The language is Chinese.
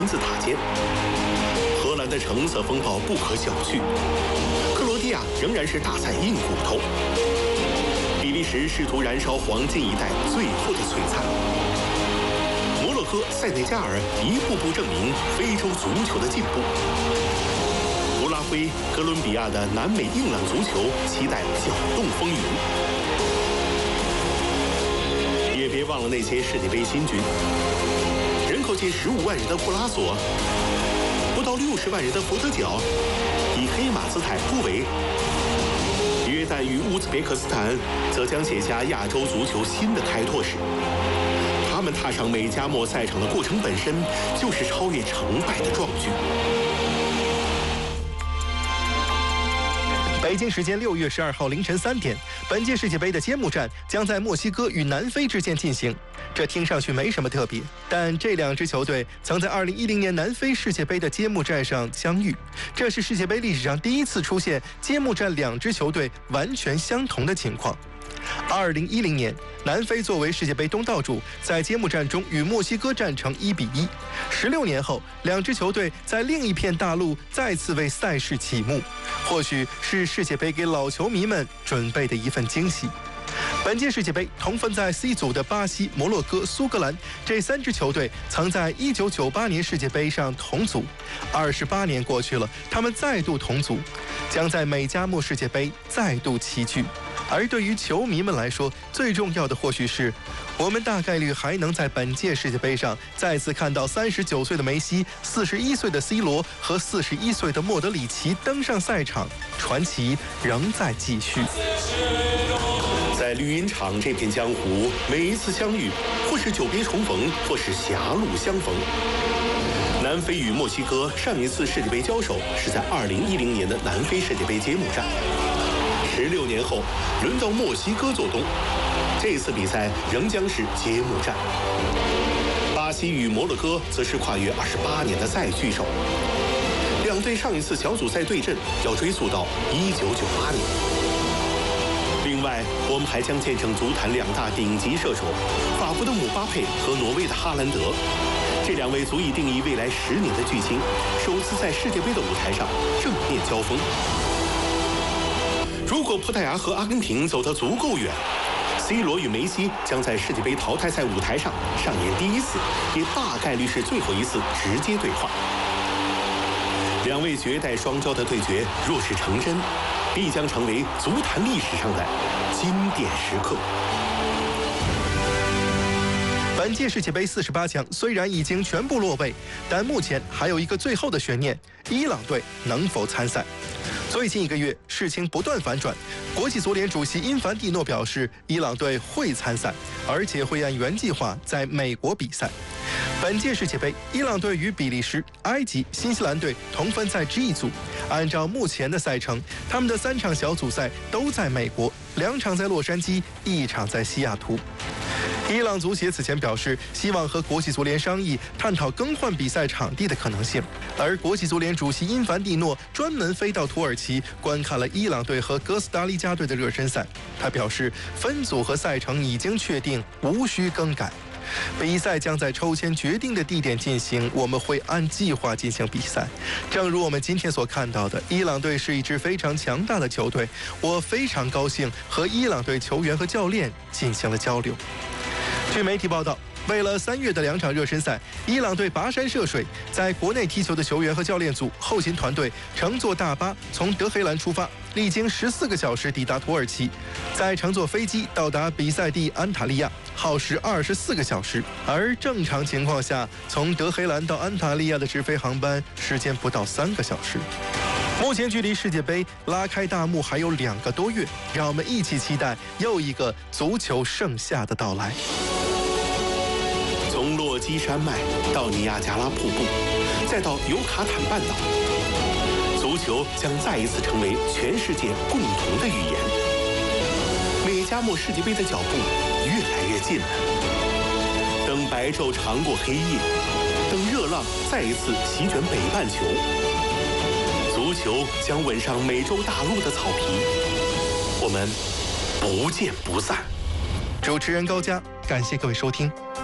字塔尖。荷兰的橙色风暴不可小觑，克罗地亚仍然是大赛硬骨头。比利时试图燃烧黄金一代最后的璀璨。摩洛哥、塞内加尔一步步证明非洲足球的进步。乌拉圭、哥伦比亚的南美硬朗足球期待搅动风云。也别忘了那些世界杯新军，人口近15万人的库拉索，不到60万人的佛得角，以黑马姿态突围。约旦与乌兹别克斯坦则将写下亚洲足球新的开拓史。他们踏上美加墨赛场的过程本身就是超越成败的壮举。 北京时间6月12号凌晨3点，本届世界杯的揭幕战将在墨西哥与南非之间进行。这听上去没什么特别，但这两支球队曾在2010年南非世界杯的揭幕战上相遇，这是世界杯历史上第一次出现揭幕战两支球队完全相同的情况。2010年，南非作为世界杯东道主，在揭幕战中与墨西哥战成1-1。16年后，两支球队在另一片大陆再次为赛事启幕，或许是世界杯给老球迷们准备的一份惊喜。本届世界杯同分在 C 组的巴西、摩洛哥、苏格兰这3支球队曾在1998年世界杯上同组，28年过去了，他们再度同组，将在美加墨世界杯再度齐聚。而对于球迷们来说，最重要的或许是，我们大概率还能在本届世界杯上再次看到39岁的梅西、41岁的 C 罗和41岁的莫德里奇登上赛场，传奇仍在继续。 在绿茵场这片江湖，每一次相遇，或是久别重逢，或是狭路相逢。南非与墨西哥上一次世界杯交手是在2010年的南非世界杯揭幕战。16年后，轮到墨西哥做东，这次比赛仍将是揭幕战。巴西与摩洛哥则是跨越28年的再聚首。两队上一次小组赛对阵要追溯到1998年。另外，我们还将见证足坛2大顶级射手，法国的姆巴佩和挪威的哈兰德。这2位足以定义未来10年的巨星，首次在世界杯的舞台上正面交锋。如果葡萄牙和阿根廷走得足够远，C 罗与梅西将在世界杯淘汰赛舞台上上演第一次，也大概率是最后一次直接对话。2位绝代双骄的对决若是成真，必将成为足坛历史上的经典时刻。 本届世界杯48强虽然已经全部落位，但目前还有一个最后的悬念：伊朗队能否参赛？最近1个月，事情不断反转。国际足联主席因凡蒂诺表示，伊朗队会参赛，而且会按原计划在美国比赛。本届世界杯，伊朗队与比利时、埃及、新西兰队同分在 G 组。按照目前的赛程，他们的3场小组赛都在美国，2场在洛杉矶，1场在西雅图。伊朗足协此前表示，希望和国际足联商议探讨更换比赛场地的可能性。而国际足联主席因凡蒂诺专门飞到土耳其观看了伊朗队和哥斯达黎加队的热身赛。他表示，分组和赛程已经确定，无需更改。比赛将在抽签决定的地点进行，我们会按计划进行比赛。正如我们今天所看到的，伊朗队是一支非常强大的球队，我非常高兴和伊朗队球员和教练进行了交流。据媒体报道，为了3月的2场热身赛，伊朗队跋山涉水，在国内踢球的球员和教练组、后勤团队乘坐大巴从德黑兰出发，历经14个小时抵达土耳其，再乘坐飞机到达比赛地安塔利亚，耗时24个小时。而正常情况下，从德黑兰到安塔利亚的直飞航班时间不到3个小时。目前距离世界杯拉开大幕还有2个多月，让我们一起期待又一个足球盛夏的到来。 从落基山脉到尼亚加拉瀑布，再到尤卡坦半岛，足球将再一次成为全世界共同的语言。美加墨世界杯的脚步越来越近了。等白昼长过黑夜，等热浪再一次席卷北半球，足球将吻上美洲大陆的草皮，我们不见不散。 主持人高佳，感谢各位收听。